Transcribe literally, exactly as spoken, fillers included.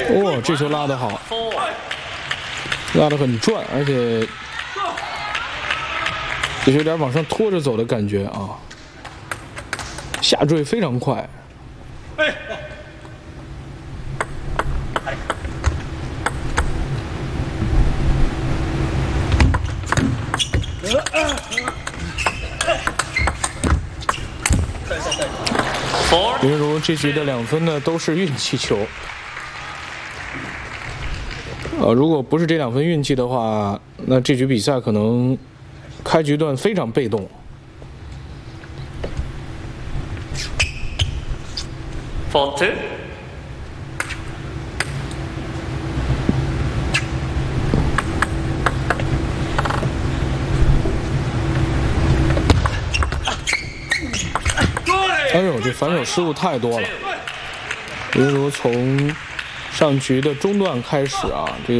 哦，这球拉得好，拉得很转，而且这有点往上拖着走的感觉啊，下坠非常快。林昀儒这局的两分呢都是运气球，呃，如果不是这两分运气的话，那这局比赛可能开局段非常被动。 four two。 哎呦，这反手失误太多了。林昀儒从上局的中段开始啊，这个。